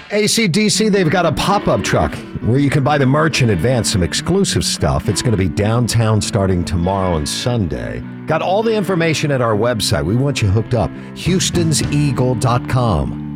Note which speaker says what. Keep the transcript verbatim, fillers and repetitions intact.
Speaker 1: A C D C, they've got a pop-up truck where you can buy the merch in advance, some exclusive stuff. It's going to be downtown starting tomorrow and Sunday. Got all the information at our website. We want you hooked up. Houstons Eagle dot com.